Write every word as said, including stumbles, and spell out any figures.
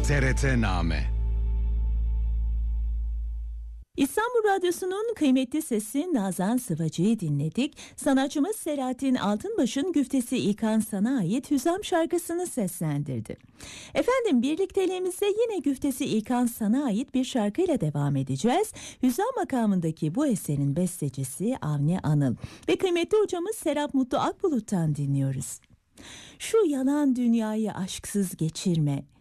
T R T-Name. İstanbul Radyosu'nun kıymetli sesi Nazan Sıvacı'yı dinledik. Sanatçımız Selahattin Altınbaş'ın güftesi İlkan San'a ait Hüzam şarkısını seslendirdi. Efendim, birlikteliğimize yine güftesi İlkan San'a ait bir şarkıyla devam edeceğiz. Hüzam makamındaki bu eserin bestecisi Avni Anıl ve kıymetli hocamız Serap Mutlu Akbulut'tan dinliyoruz. Şu yalan dünyayı aşksız geçirme,